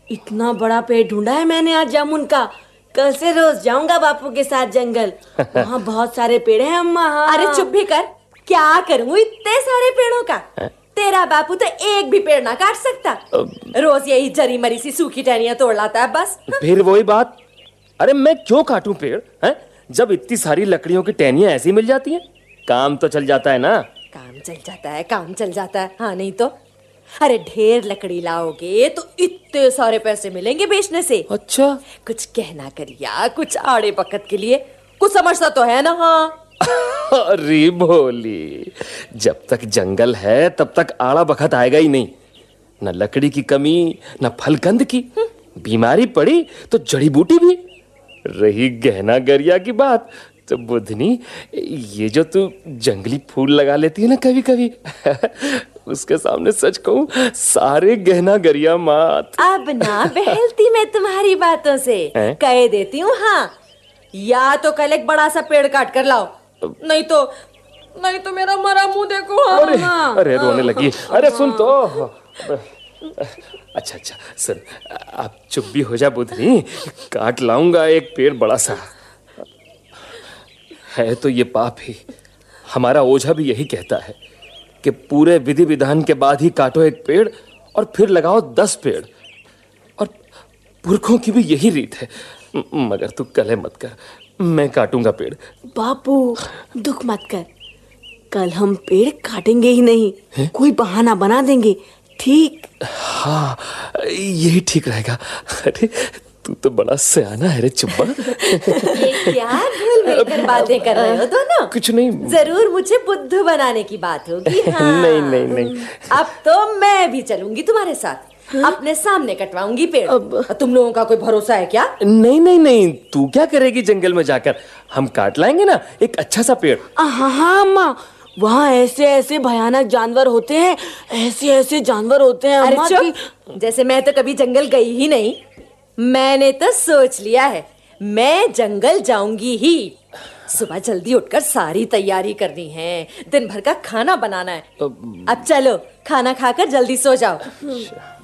इतना बड़ा पेड़ ढूंढा है मैंने आज जामुन का। कल से रोज जाऊंगा बापू के साथ जंगल। वहाँ बहुत सारे पेड़ हैं अम्मा। अरे चुप भी कर, क्या करूँ इतने सारे पेड़ों का। तेरा बापू तो एक भी पेड़ ना काट सकता। रोज यही जरी मरी सी सूखी टहनियां तोड़ लाता है बस। फिर वही बात, अरे मैं क्यों काटूं पेड़ हैं? जब इतनी सारी लकड़ियों की टहनियां ऐसी मिल जाती हैं, काम तो चल जाता है ना। काम चल जाता है, काम चल जाता है, हाँ नहीं तो। अरे ढेर लकड़ी लाओगे तो इतने सारे पैसे मिलेंगे बेचने से। अच्छा, कुछ कहना करिया, कुछ आड़े बकत के लिए कुछ समझता तो है ना। हाँ अरे भोली, जब तक जंगल है तब तक आड़ा बखत आएगा ही नहीं। न लकड़ी की कमी, न फलकंद की। बीमारी पड़ी तो जड़ी बूटी भी। रही गहना गरिया की बात तो बुधनी, ये जो तू जंगली फूल लगा लेती है ना कभी कभी उसके सामने सच कहूं, सारे गहना गरिया मात। अब ना बहलती मैं तुम्हारी बातों से, कह देती हूँ। हाँ, या तो कल एक बड़ा सा पेड़ काट कर लाओ, नहीं तो मेरा मरा मुंह देखो। हाँ। अरे रोने लगी। अरे सुन तो। अच्छा सुन, आप चुप भी हो जा बुधनी, काट लाऊंगा एक पेड़ बड़ा सा। है तो ये पाप ही। हमारा ओझा भी यही कहता है कि पूरे विधि विधान के बाद ही काटो एक पेड़ और फिर लगाओ 10 पेड़। और पुरखों की भी यही रीत है। मगर तू कलह मत कर, मैं काटूंगा पेड़। बापू दुख मत कर, कल हम पेड़ काटेंगे ही नहीं, कोई बहाना बना देंगे, ठीक? हाँ, यही ठीक रहेगा। अरे तू तो बड़ा सयाना है रे चुब्बा। ये क्या घुल मिलकर बातें कर रहे हो दोनों? कुछ नहीं, जरूर मुझे बुद्धू बनाने की बात होगी। हाँ। नहीं। अब तो मैं भी चलूंगी तुम्हारे साथ। अपने सामने कटवाऊंगी पेड़। तुम लोगों का कोई भरोसा है क्या? नहीं, तू क्या करेगी जंगल में जाकर? हम काट लाएंगे ना एक अच्छा सा पेड़। हाँ अम्मा, वहाँ ऐसे भयानक जानवर होते हैं, ऐसे जानवर होते हैं अम्मा। अरे चुप, जैसे मैं तो कभी जंगल गई ही नहीं। मैंने तो सोच लिया है, मैं जंगल जाऊंगी ही। सुबह जल्दी उठकर सारी तैयारी करनी है, दिन भर का खाना बनाना है। अब चलो खाना खाकर जल्दी सो जाओ।